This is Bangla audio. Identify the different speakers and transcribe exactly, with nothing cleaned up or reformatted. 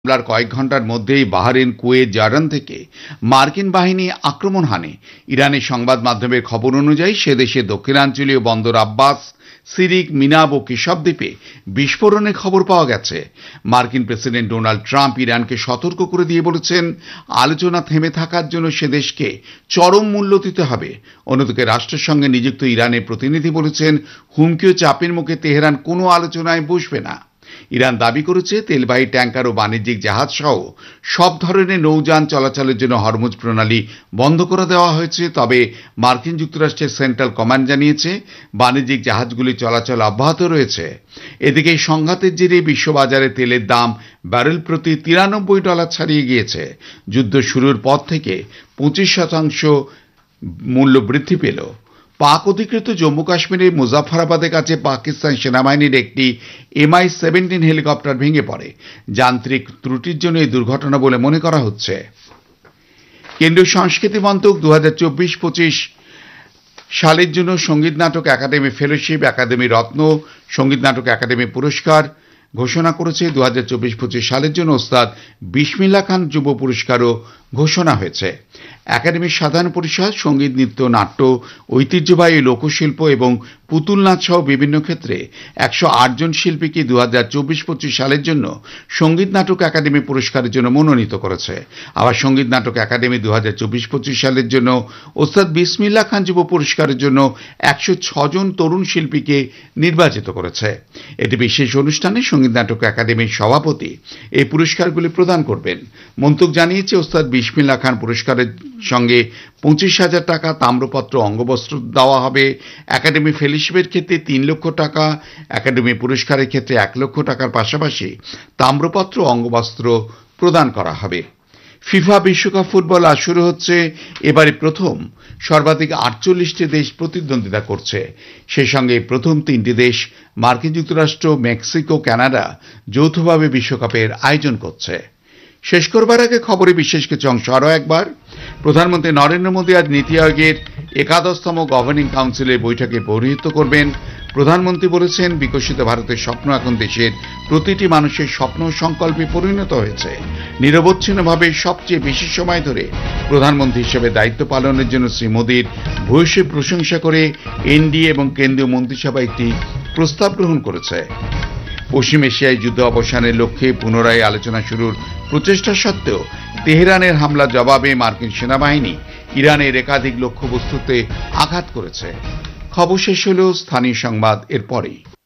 Speaker 1: হামলার কয়েক ঘন্টার মধ্যেই বাহরেন, কুয়েত, জর্ডান থেকে মার্কিন বাহিনী আক্রমণ হানে। ইরানের সংবাদ মাধ্যমের খবর অনুযায়ী সে দেশের দক্ষিণাঞ্চলীয় বন্দর আব্বাস, সিরিক, মিনাব ও কেশব দ্বীপে বিস্ফোরণের খবর পাওয়া গেছে। মার্কিন প্রেসিডেন্ট ডোনাল্ড ট্রাম্প ইরানকে সতর্ক করে দিয়ে বলেছেন, আলোচনা থেমে থাকার জন্য সে দেশকে চরম মূল্য দিতে হবে। অন্যদিকে রাষ্ট্রের সঙ্গে নিযুক্ত ইরানের প্রতিনিধি বলেছেন, হুমকি ও চাপের মুখে তেহরান কোনো আলোচনায় বসবে না। ইরান দাবি করেছে, তেলবাহী ট্যাঙ্কার ও বাণিজ্যিক জাহাজ সহ সব ধরনের নৌযান চলাচলের জন্য হরমুজ প্রণালী বন্ধ করে দেওয়া হয়েছে। তবে মার্কিন যুক্তরাষ্ট্রের সেন্ট্রাল কমান্ড জানিয়েছে, বাণিজ্যিক জাহাজগুলি চলাচল অব্যাহত রয়েছে। এদিকে এই সংঘাতের জেরে বিশ্ববাজারে তেলের দাম ব্যারেল প্রতি তিরানব্বই ডলার ছাড়িয়ে গিয়েছে। যুদ্ধ শুরুর পর থেকে পঁচিশ শতাংশ মূল্য বৃদ্ধি পেল। পাক অধিকৃত জম্মু কাশ্মীরের মুজাফফরাবাদের কাছে পাকিস্তান সেনাবাহিনীর একটি এমআই সেভেন্টিন হেলিকপ্টার ভেঙে পড়ে। যান্ত্রিক ত্রুটির জন্য এই দুর্ঘটনা বলে মনে করা হচ্ছে। কেন্দ্রীয় সংস্কৃতি মন্ত্রক দু হাজার চব্বিশ পঁচিশ সালের জন্য সঙ্গীত নাটক একাডেমি ফেলোশিপ, একাডেমি রত্ন, সঙ্গীত নাটক একাডেমি পুরস্কার ঘোষণা করেছে। দু হাজার চব্বিশ পঁচিশ সালের জন্য ওস্তাদ বিসমিল্লাহ খান যুব পুরস্কারও ঘোষণা হয়েছে। একাডেমির সাধারণ পরিষদ সঙ্গীত, নৃত্য, নাট্য, ঐতিহ্যবাহী লোকশিল্প এবং পুতুল নাচ সহ বিভিন্ন ক্ষেত্রে একশো আট জন শিল্পীকে দু হাজার চব্বিশ পঁচিশ সালের জন্য সঙ্গীত নাটক একাডেমি পুরস্কারের জন্য মনোনীত করেছে। আবার সঙ্গীত নাটক একাডেমি দু হাজার চব্বিশ পঁচিশ সালের জন্য ওস্তাদ বিসমিল্লাহ খান যুব পুরস্কারের জন্য একশো ছ জন তরুণ শিল্পীকে নির্বাচিত করেছে। এটি বিশেষ অনুষ্ঠানে সঙ্গীত নাটক একাডেমির সভাপতি এই পুরস্কারগুলি প্রদান করবেন। মন্ত্রক জানিয়েছে, ওস্তাদ বিসমিল্লাহ খান পুরস্কারের সঙ্গে পঁচিশ হাজার টাকা তাম্রপত্র, অঙ্গবস্ত্র দেওয়া হবে। একাডেমি ফেলোশিপের ক্ষেত্রে তিন লক্ষ টাকা, একাডেমি পুরস্কারের ক্ষেত্রে এক লক্ষ টাকার পাশাপাশি তাম্রপত্র, অঙ্গবস্ত্র প্রদান করা হবে। ফিফা বিশ্বকাপ ফুটবল আজ শুরু হচ্ছে। এবারে প্রথম সর্বাধিক আটচল্লিশটি দেশ প্রতিদ্বন্দ্বিতা করছে। সেই সঙ্গে প্রথম তিনটি দেশ মার্কিন যুক্তরাষ্ট্র, মেক্সিকো, কানাডা যৌথভাবে বিশ্বকাপের আয়োজন করছে। শেষ করবার আগে খবরে বিশেষ কিছু অংশ আরও একবার। প্রধানমন্ত্রী নরেন্দ্র মোদী আজ নীতি আয়োগের একাদশতম গভর্নিং কাউন্সিলের বৈঠকে পৌরোহিত্য করবেন। প্রধানমন্ত্রী বলেছেন, বিকশিত ভারতের স্বপ্ন এখন দেশের প্রতিটি মানুষের স্বপ্ন সংকল্পে পরিণত হয়েছে। নিরবচ্ছিন্নভাবে সবচেয়ে বেশি সময় ধরে প্রধানমন্ত্রী হিসেবে দায়িত্ব পালনের জন্য শ্রী মোদীর ভূয়সী প্রশংসা করে এনডিএ এবং কেন্দ্রীয় মন্ত্রিসভা একটি প্রস্তাব গ্রহণ করেছে। পশ্চিম এশিয়ায় যুদ্ধ অবসানের লক্ষ্যে পুনরায় আলোচনা শুরুর প্রচেষ্টা সত্ত্বেও তেহরানের হামলার জবাবে মার্কিন সেনাবাহিনী ইরানের একাধিক লক্ষ্যবস্তুতে আঘাত করেছে। খবর শেষ হল। স্থানীয় সংবাদ এর পরেই।